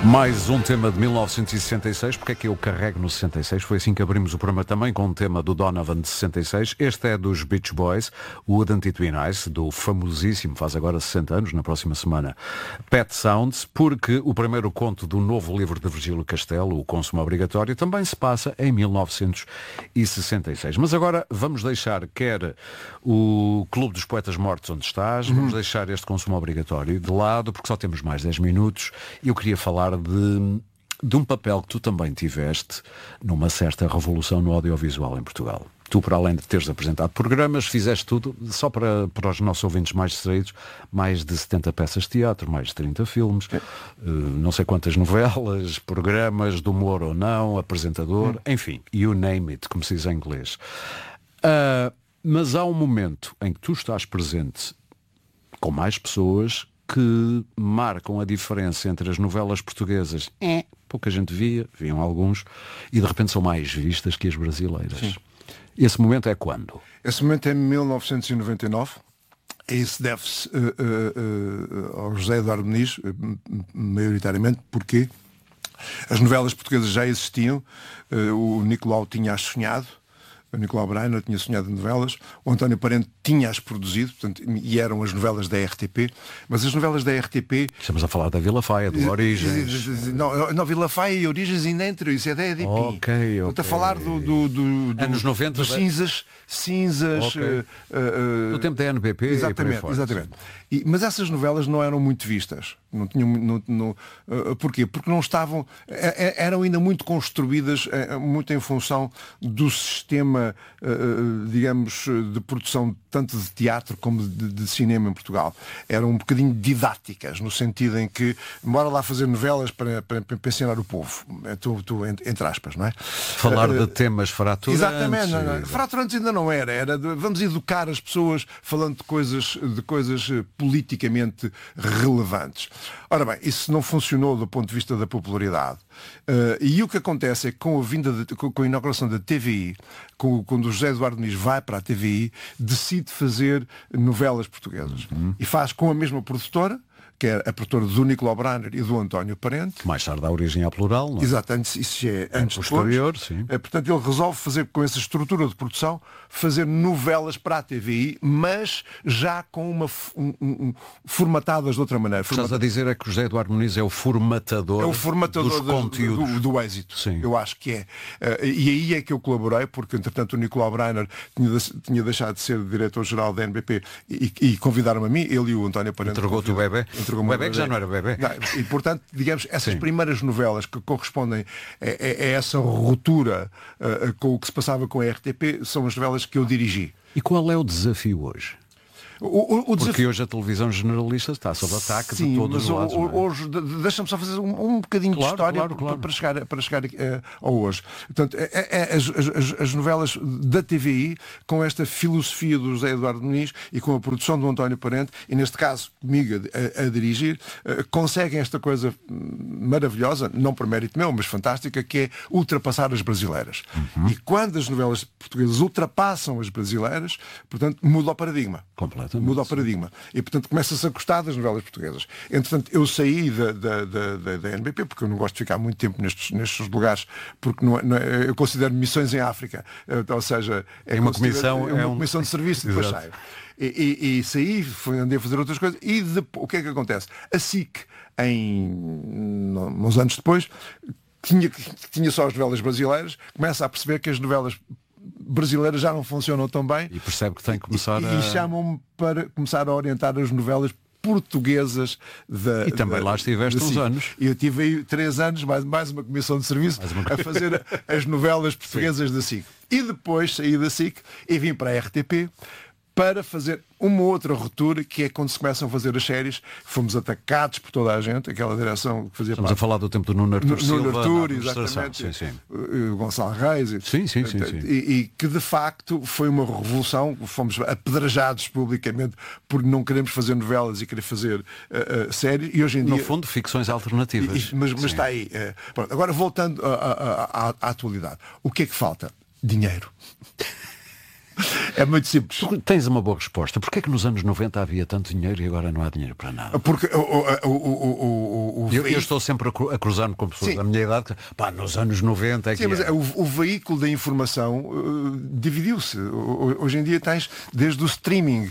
Mais um tema de 1966. Porque é que eu carrego no 66? Foi assim que abrimos o programa também com um tema do Donovan de 66. Este é dos Beach Boys, o Wouldn't It Be Nice, do famosíssimo, faz agora 60 anos, na próxima semana, Pet Sounds, porque o primeiro conto do novo livro de Virgílio Castelo, O Consumo Obrigatório, também se passa em 1966. Mas agora vamos deixar quer o Clube dos Poetas Mortos onde estás, vamos deixar este Consumo Obrigatório de lado, porque só temos mais 10 minutos e eu queria falar de um papel que tu também tiveste numa certa revolução no audiovisual em Portugal. Tu, para além de teres apresentado programas, fizeste tudo, só para os nossos ouvintes mais distraídos, mais de 70 peças de teatro, mais de 30 filmes, não sei quantas novelas, programas de humor ou não, apresentador, enfim, you name it, como se diz em inglês. Mas há um momento em que tu estás presente com mais pessoas que marcam a diferença entre as novelas portuguesas, pouca gente viam alguns, e de repente são mais vistas que as brasileiras. Sim. Esse momento é quando? Esse momento é 1999. Isso deve-se ao José Eduardo Muniz, maioritariamente, porque as novelas portuguesas já existiam. O Nicolau tinha sonhado. O Nicolau Breiner tinha sonhado em novelas, o António Parente tinha-as produzido, portanto, e eram as novelas da RTP, mas as novelas da RTP... Estamos a falar da Vila Faia, do Origens. Não, Vila Faia e Origens ainda entre isso, é da EDP. Ok. Estou a falar do anos 90, dos cinzas... Okay. Do tempo da NBP. Exatamente. Mas essas novelas não eram muito vistas. Não tinham, porquê? Porque não estavam... Eram ainda muito construídas, muito em função do sistema, digamos, de produção tanto de teatro como de cinema em Portugal. Eram um bocadinho didáticas, no sentido em que, bora lá fazer novelas para ensinar o povo. Entre aspas, não é? Falar de temas fraturantes. Exatamente. Não. Fraturantes ainda não era vamos educar as pessoas falando de coisas politicamente relevantes. Ora bem, isso não funcionou do ponto de vista da popularidade. E o que acontece é que com a inauguração da TVI, quando o José Eduardo Muniz vai para a TVI, decide fazer novelas portuguesas. E faz com a mesma produtora, que é a produtora do Nicolau Breiner e do António Parente. Mais tarde dá origem à Plural, não é? Exatamente, isso é antes posterior, sim. Portanto, ele resolve fazer, com essa estrutura de produção, fazer novelas para a TVI, mas já com formatadas de outra maneira. Estás a dizer é que o José Eduardo Muniz é o formatador dos conteúdos. Do êxito. Sim. Eu acho que é. E aí é que eu colaborei, porque entretanto o Nicolau Breiner tinha deixado de ser diretor-geral da NBP e convidaram-me a mim, ele e o António Parente. Entregou-te o bebê? O bebê que já não era bebê. E portanto, digamos, essas primeiras novelas que correspondem a essa ruptura com o que se passava com a RTP são as novelas que eu dirigi. E qual é o desafio hoje? Porque hoje a televisão generalista está sob ataque de todos os lados. Hoje, deixa-me só fazer um bocadinho de história para chegar ao hoje. Portanto, as novelas da TVI, com esta filosofia do José Eduardo Muniz e com a produção do António Parente, e neste caso comigo a dirigir, conseguem esta coisa maravilhosa, não por mérito meu, mas fantástica, que é ultrapassar as brasileiras. E quando as novelas portuguesas ultrapassam as brasileiras, portanto, muda o paradigma. Muda o paradigma. E, portanto, começa-se a gostar das novelas portuguesas. Entretanto, eu saí da NBP, porque eu não gosto de ficar muito tempo nestes lugares, porque eu considero missões em África. Ou seja, é uma comissão de serviço, depois saio. E saí, andei a fazer outras coisas, e depois, o que é que acontece? A SIC, uns anos depois, tinha só as novelas brasileiras, começa a perceber que as novelas brasileiras já não funcionam tão bem e percebe que tem que começar e chamam-me para começar a orientar as novelas portuguesas e também lá estiveste uns anos. E eu tive aí 3 anos, mais uma comissão de serviço a fazer as novelas portuguesas da SIC. E depois saí da SIC e vim para a RTP para fazer uma outra ruptura, que é quando se começam a fazer as séries. Fomos atacados por toda a gente, aquela direção que fazia. Estamos a falar do tempo do Nuno Artur Silva, Nuno Artur, exatamente. Sim. O Gonçalo Reis. Sim. E que de facto foi uma revolução. Fomos apedrejados publicamente por não queremos fazer novelas e querer fazer séries. E hoje em dia, no fundo, ficções alternativas. Mas está aí. Pronto, agora voltando à atualidade. O que é que falta? Dinheiro. É muito simples. Tu tens uma boa resposta. Porquê é que nos anos 90 havia tanto dinheiro e agora não há dinheiro para nada? Porque o Eu estou sempre a cruzar-me com pessoas da minha idade, nos anos 90 é que... Sim, mas o veículo da informação dividiu-se. Hoje em dia tens desde o streaming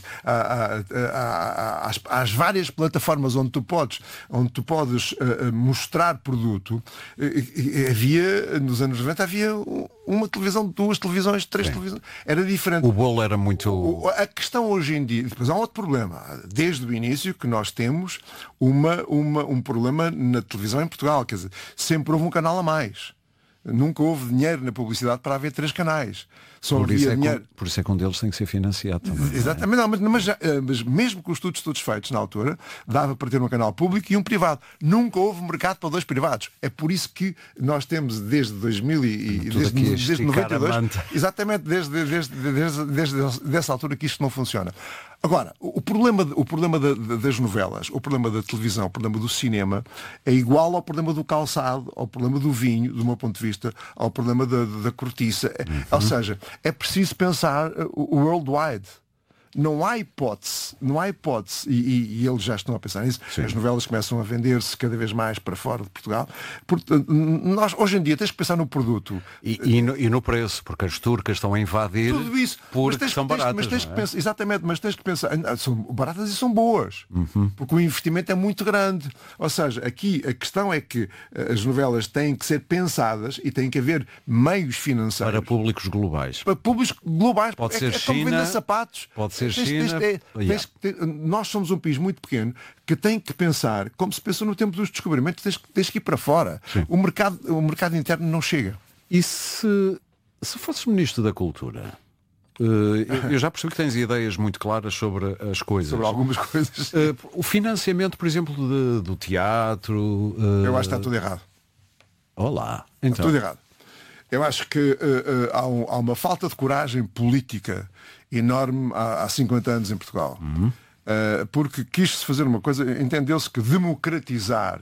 às várias plataformas onde tu podes mostrar produto. Nos anos 90 havia uma televisão, 2 televisões, 3 televisões. Era diferente. O bolo era muito... A questão hoje em dia, depois há um outro problema. Desde o início que nós temos um problema na televisão em Portugal. Quer dizer, sempre houve um canal a mais. Nunca houve dinheiro na publicidade para haver 3 canais. Por isso é que um deles tem que ser financiado também. Exatamente, mas mesmo com os estudos todos feitos na altura, dava para ter um canal público e um privado. Nunca houve mercado para 2 privados. É por isso que nós temos desde 2000 desde 92, exatamente desde essa altura que isto não funciona. Agora, o problema das novelas, o problema da televisão, o problema do cinema é igual ao problema do calçado, ao problema do vinho, do meu ponto de vista, ao problema da cortiça. Ou seja, é preciso pensar o worldwide. Não há hipótese, e eles já estão a pensar nisso. Sim. As novelas começam a vender-se cada vez mais para fora de Portugal. Portanto, nós hoje em dia tens que pensar no produto. E no preço, porque as turcas estão a invadir tudo isso. Porque são baratas. Mas tens que pensar, exatamente, mas tens que pensar, são baratas e são boas. Porque o investimento é muito grande. Ou seja, aqui a questão é que as novelas têm que ser pensadas e têm que haver meios financeiros. Para públicos globais. Para públicos globais. Pode ser China, como vender sapatos. Pode ser China. Nós somos um país muito pequeno que tem que pensar, como se pensou no tempo dos descobrimentos, tens que ir para fora. O mercado interno não chega. E se fosses Ministro da Cultura? Eu já percebi que tens ideias muito claras sobre as coisas. Sobre algumas coisas. O financiamento, por exemplo, do teatro... Eu acho que está tudo errado. Olá. Então. Está tudo errado. Eu acho que há uma falta de coragem política enorme há 50 anos em Portugal. Porque quis-se fazer uma coisa, entendeu-se que democratizar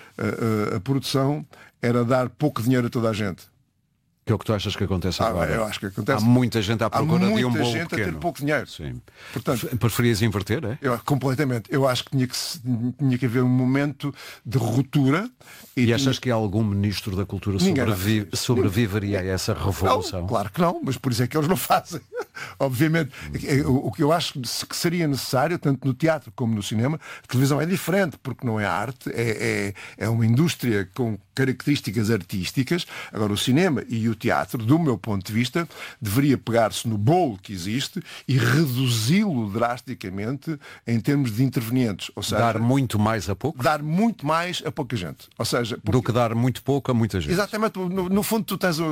a produção era dar pouco dinheiro a toda a gente. Que é o que tu achas que acontece agora? Eu acho que acontece. Há muita gente à procura de um bolo pequeno. Há muita gente a ter pouco dinheiro. Sim. Portanto, preferias inverter, é? Completamente. Eu acho que tinha que haver um momento de ruptura. E achas que algum Ministro da Cultura sobreviveria a essa revolução? Não, claro que não, mas por isso é que eles não fazem. Obviamente, o que eu acho que seria necessário, tanto no teatro como no cinema, a televisão é diferente, porque não é arte, é uma indústria com características artísticas. Agora, o cinema e o teatro, do meu ponto de vista, deveria pegar-se no bolo que existe e reduzi-lo drasticamente em termos de intervenientes. Ou seja, dar muito mais a pouco? Dar muito mais a pouca gente. Ou seja, do que dar muito pouco a muita gente. Exatamente. No fundo, tu tens...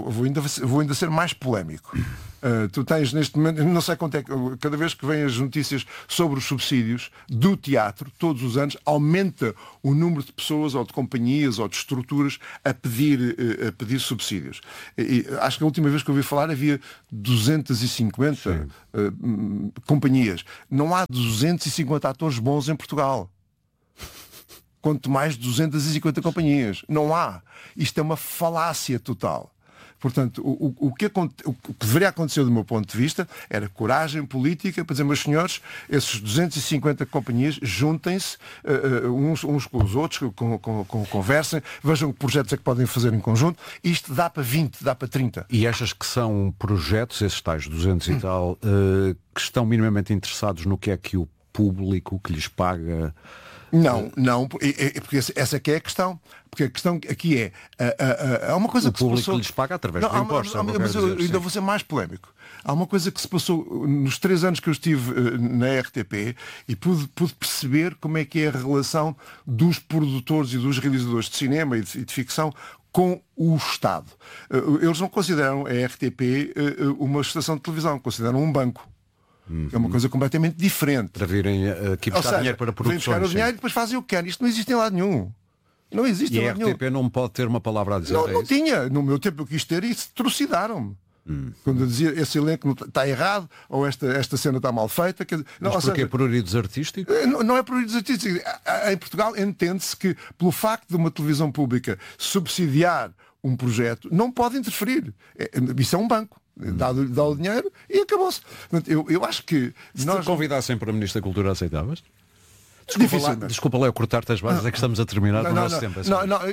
Vou ainda ser mais polémico. Tu tens neste momento, não sei quanto é que, cada vez que vêm as notícias sobre os subsídios do teatro, todos os anos, aumenta o número de pessoas ou de companhias ou de estruturas a pedir subsídios. E acho que a última vez que eu ouvi falar havia 250 companhias. Não há 250 atores bons em Portugal. Quanto mais 250 companhias. Não há. Isto é uma falácia total. Portanto, o que deveria acontecer do meu ponto de vista era coragem política para dizer, meus senhores, esses 250 companhias juntem-se uns com os outros, conversem, vejam que projetos é que podem fazer em conjunto. Isto dá para 20, dá para 30. E achas que são projetos, esses tais 200 e tal, que estão minimamente interessados no que é que o público que lhes paga... Não, porque essa que é a questão. Porque a questão aqui é uma coisa que se passou... O público lhes paga através de impostos. Mas eu ainda vou ser mais polémico. Há uma coisa que se passou nos 3 anos que eu estive na RTP e pude perceber como é que é a relação dos produtores e dos realizadores de cinema e de ficção com o Estado. Eles não consideram a RTP uma estação de televisão, consideram um banco. É uma coisa completamente diferente. Para virem aqui buscar dinheiro para produções. Vêm buscar o dinheiro e depois fazem o que querem. Isto não existe em lado nenhum. Não existe em lado nenhum. E a RTP não pode ter uma palavra a dizer. Não tinha. No meu tempo eu quis ter e trucidaram-me. Quando eu dizia esse elenco está errado ou esta cena está mal feita. Mas porquê? Pruridos artísticos? Não é pruridos artísticos. Em Portugal entende-se que pelo facto de uma televisão pública subsidiar um projeto, não pode interferir. Isso é um banco. Dá o dinheiro e acabou-se. Eu acho que... Se te convidassem para Ministro da Cultura, aceitavas? Desculpa lá eu cortar-te as bases, é que estamos a terminar o nosso tempo.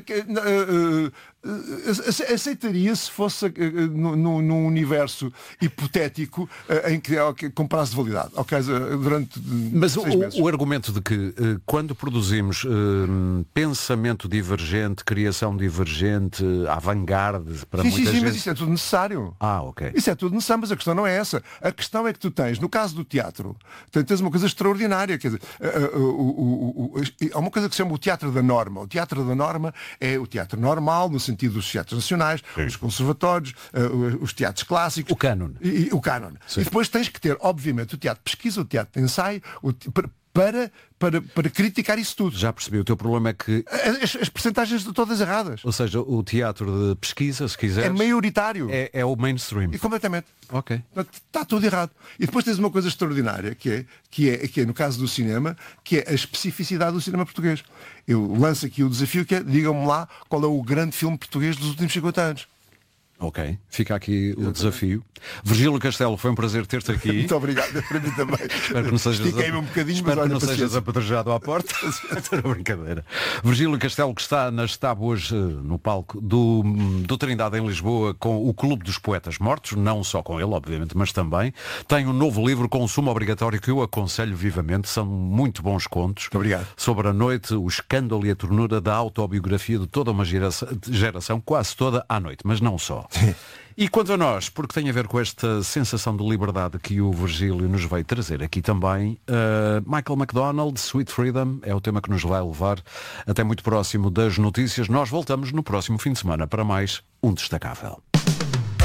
Aceitaria se fosse num universo hipotético em que com prazo de validade. Durante Mas o argumento de que quando produzimos pensamento divergente, criação divergente, avant-garde para muita gente... mas isso é tudo necessário. Ok. Isso é tudo necessário, mas a questão não é essa. A questão é que tu tens, no caso do teatro, tens uma coisa extraordinária. Quer dizer, há uma coisa que se chama o teatro da norma. O teatro da norma é o teatro normal, no sentido dos teatros nacionais, os conservatórios, os teatros clássicos. O cânon. O cânon. E depois tens que ter, obviamente, o teatro de pesquisa, o teatro de ensaio, para criticar isso tudo. Já percebi, o teu problema é que... As percentagens de todas erradas. Ou seja, o teatro de pesquisa, se quiseres... É maioritário. É o mainstream. E completamente. Ok. Está tudo errado. E depois tens uma coisa extraordinária, que é no caso do cinema, que é a especificidade do cinema português. Eu lanço aqui o desafio que é, digam-me lá qual é o grande filme português dos últimos 50 anos. Ok, fica aqui o desafio. Virgílio Castelo, foi um prazer ter-te aqui. Muito obrigado, para mim também. Espero que não sejas apedrejado à porta. Era brincadeira. Virgílio Castelo, que está hoje no palco do Trindade em Lisboa com o Clube dos Poetas Mortos, não só com ele, obviamente, mas também. Tem um novo livro, Consumo Obrigatório, que eu aconselho vivamente. São muito bons contos. Muito obrigado. Sobre a noite, o escândalo e a ternura da autobiografia de toda uma geração, quase toda à noite, mas não só. E quanto a nós, porque tem a ver com esta sensação de liberdade que o Virgílio nos veio trazer aqui também, Michael McDonald, Sweet Freedom, é o tema que nos vai levar até muito próximo das notícias. Nós voltamos no próximo fim de semana para mais um Destacável.